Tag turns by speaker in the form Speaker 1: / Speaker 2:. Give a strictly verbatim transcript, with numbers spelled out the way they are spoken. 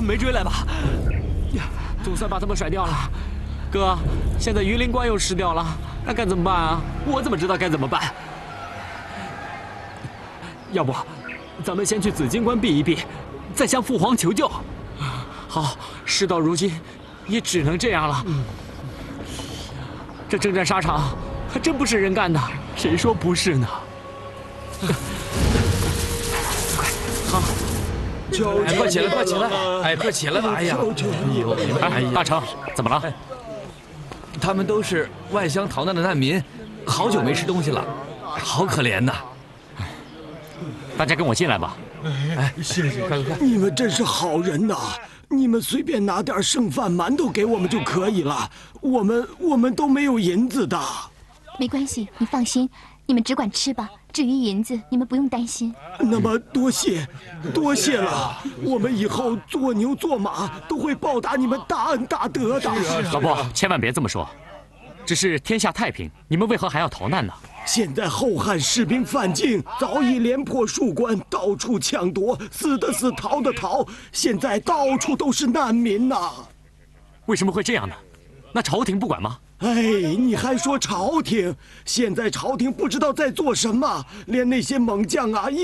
Speaker 1: 们没追来吧？总算把他们甩掉了。哥，现在榆林关又失掉了，那该怎么办啊？我怎么知道该怎么办？要不，咱们先去紫金关避一避，再向父皇求救。好，事到如今，也只能这样了。这征战沙场，还真不是人干的。谁说不是呢？快，好。
Speaker 2: 哎，快起来，快起来！哎，快起来吧！哎呀，
Speaker 3: 哎呦，
Speaker 1: 哎，大成，怎么了？
Speaker 2: 他们都是外乡逃难的难民，好久没吃东西了，好可怜呐！
Speaker 1: 大家跟我进来吧。
Speaker 2: 哎，谢谢，快快！
Speaker 3: 你们真是好人呐！你们随便拿点剩饭、馒头给我们就可以了。我们我们都没有银子的。
Speaker 4: 没关系，你放心，你们只管吃吧。 至于银子，你们不用担心。
Speaker 3: 那么多谢，多谢了。我们以后做牛做马都会报答你们大恩大德的。
Speaker 1: 老伯，千万别这么说。只是天下太平，你们为何还要逃难呢？
Speaker 3: 现在后汉士兵犯境，早已连破数关，到处抢夺，死的死，逃的逃。现在到处都是难民呐。
Speaker 1: 为什么会这样呢？那朝廷不管吗？
Speaker 3: 哎，你还说朝廷？现在朝廷不知道在做什么，连那些猛将啊，一